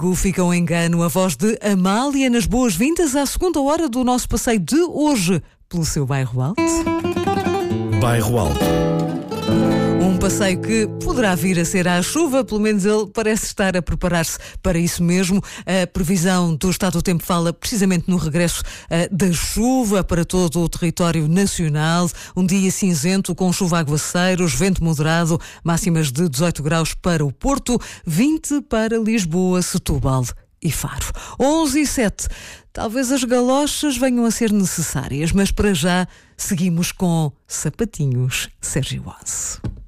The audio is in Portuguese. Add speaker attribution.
Speaker 1: Fica um engano, a voz de Amália nas boas-vindas à segunda hora do nosso passeio de hoje pelo seu bairro Alto.
Speaker 2: Bairro Alto.
Speaker 1: Um passeio que poderá vir a ser à chuva, pelo menos ele parece estar a preparar-se para isso mesmo. A previsão do estado do tempo fala precisamente no regresso da chuva para todo o território nacional. Um dia cinzento com chuva a aguaceiros, vento moderado, máximas de 18 graus para o Porto, 20 para Lisboa, Setúbal e Faro. 11:07. Talvez as galochas venham a ser necessárias, mas para já seguimos com Sapatinhos Sérgio Onze.